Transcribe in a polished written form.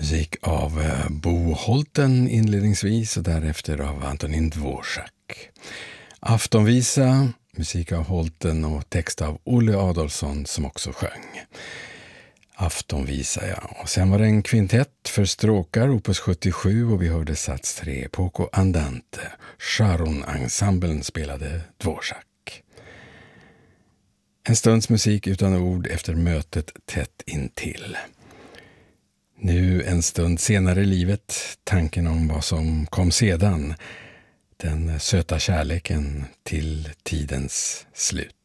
Musik av Bo Holten inledningsvis och därefter av Antonin Dvorak. Aftonvisa, musik av Holten och text av Olle Adolfsson som också sjöng. Aftonvisa, ja. Och sen var det en kvintett för stråkar, opus 77, och vi hörde sats 3, Poco Andante. Sharon-ensemblen spelade Dvorak. En stunds musik utan ord efter mötet tätt intill. Nu en stund senare i livet, tanken om vad som kom sedan. Den söta kärleken till tidens slut.